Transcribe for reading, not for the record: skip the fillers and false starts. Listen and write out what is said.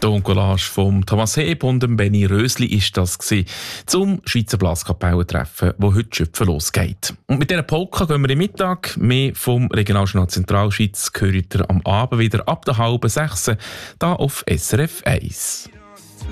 Die Collage von Thomas Heb und Benny Rösli ist das zum Schweizer Blaskapellentreffen, das heute Schöpfen losgeht. Und mit dieser Polka gehen wir im Mittag. Mehr vom Regionaljournal Zentralschweiz gehört ihr am Abend wieder ab der 5:30 hier auf SRF 1.